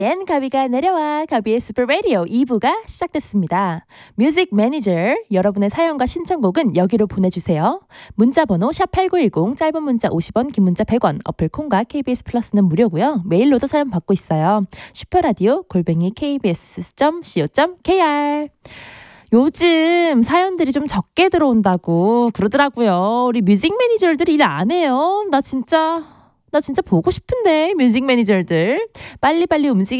가비가 내려와 가비의 슈퍼 라디오 2부가 시작됐습니다. 뮤직 매니저 여러분의 사연과 신청곡은 여기로 보내주세요. 문자번호 샵8910 짧은 문자 50원 긴 문자 100원 어플 콩과 KBS 플러스는 무료고요. 메일로도 사연 받고 있어요. 슈퍼라디오 kbs.co.kr 요즘 사연들이 좀 적게 들어온다고 그러더라고요. 우리 뮤직 매니저들이 일 안 해요. 나 진짜 보고 싶은데 뮤직 매니저들 빨리빨리 움직여